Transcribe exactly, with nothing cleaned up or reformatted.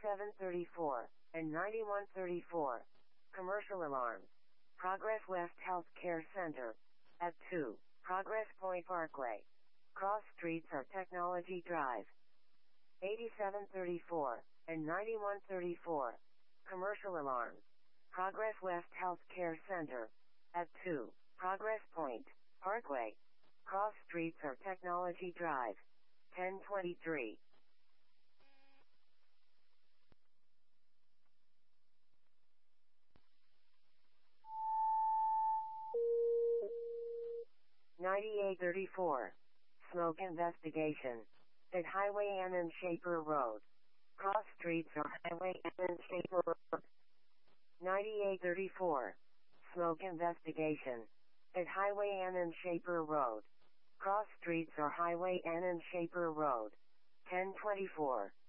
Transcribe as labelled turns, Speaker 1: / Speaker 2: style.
Speaker 1: eighty-seven thirty-four and ninety-one thirty-four. Commercial alarms. Progress West Health Care Center. At two. Progress Point Parkway. Cross streets are Technology Drive. eighty-seven thirty-four and ninety-one thirty-four. Commercial alarms. Progress West Health Care Center. At two. Progress Point Parkway. Cross streets are Technology Drive. ten twenty-three. ninety-eight thirty-four. Smoke investigation. At Highway N and Shaper Road. Cross streets are Highway N and Shaper Road. ninety-eight thirty-four. Smoke investigation. At Highway N and Shaper Road. Cross streets are Highway N and Shaper Road. ten twenty-four.